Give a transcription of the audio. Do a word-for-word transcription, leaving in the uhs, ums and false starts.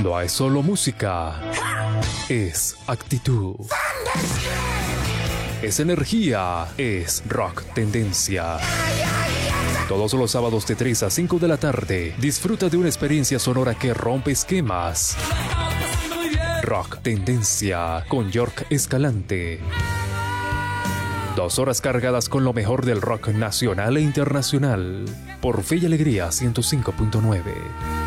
No es solo música, es actitud. Es energía, es rock tendencia. Todos los sábados de tres a cinco de la tarde, disfruta de una experiencia sonora que rompe esquemas. Rock Tendencia con York Escalante. Dos horas cargadas con lo mejor del rock nacional e internacional. Por Fe y Alegría ciento cinco punto nueve.